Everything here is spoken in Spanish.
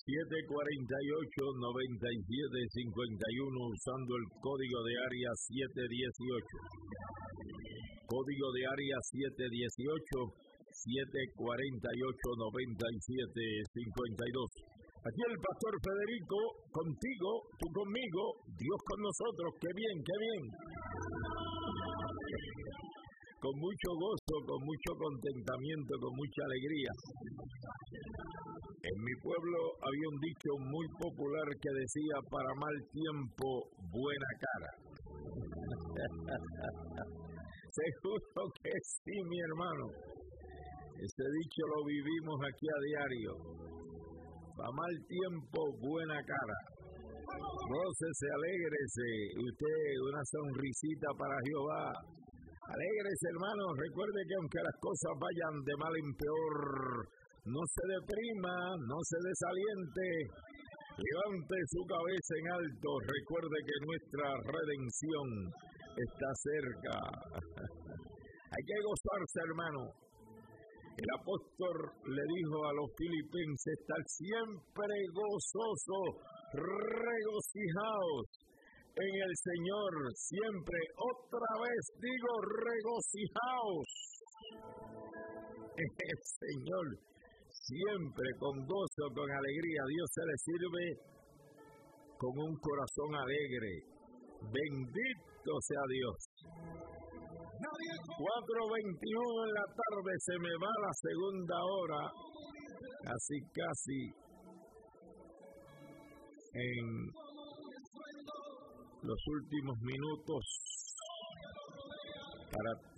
748-9751 usando el código de área 718. Código de área 718, 748-9752. Aquí el pastor Federico, contigo, tú conmigo, Dios con nosotros. ¡Qué bien, qué bien! Con mucho gozo, con mucho contentamiento, con mucha alegría. En mi pueblo había un dicho muy popular que decía: para mal tiempo, buena cara. Seguro que sí, mi hermano. Ese dicho lo vivimos aquí a diario. Para mal tiempo, buena cara. Gócese, alégrese. Usted, una sonrisita para Jehová. Alégrese, hermano. Recuerde que aunque las cosas vayan de mal en peor, no se deprima, no se desaliente. Levante su cabeza en alto. Recuerde que nuestra redención está cerca. Hay que gozarse, hermano. El apóstol le dijo a los filipenses: estar siempre gozosos, regocijados en el Señor, siempre. Otra vez digo, regocijaos en el Señor, siempre con gozo, con alegría. Dios se le sirve con un corazón alegre. Bendito sea Dios. 4:21 en la tarde, se me va la segunda hora, casi en los últimos minutos para